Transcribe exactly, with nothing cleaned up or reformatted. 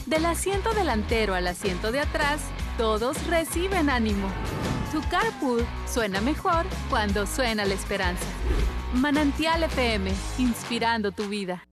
Del asiento delantero al asiento de atrás, todos reciben ánimo. Tu carpool suena mejor cuando suena la esperanza. Manantial F M, inspirando tu vida.